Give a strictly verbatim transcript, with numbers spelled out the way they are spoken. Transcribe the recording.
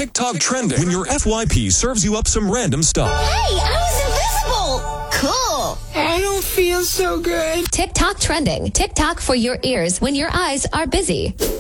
TikTok trending when your F Y P serves you up some random stuff. Hey, I was invisible! Cool! I don't feel so good. TikTok trending. TikTok for your ears when your eyes are busy.